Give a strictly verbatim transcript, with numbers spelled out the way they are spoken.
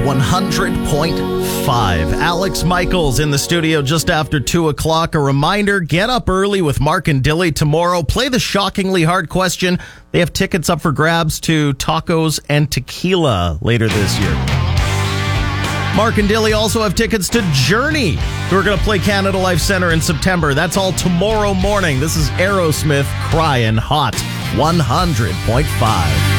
one hundred point five. Alex Michaels in the studio just after two o'clock. A reminder, get up early with Mark and Dilly tomorrow. Play the shockingly hard question. They have tickets up for grabs to Tacos and Tequila later this year. Mark and Dilly also have tickets to Journey, who are going to play Canada Life Center in September. That's all tomorrow morning. This is Aerosmith, Crying Hot, one hundred point five.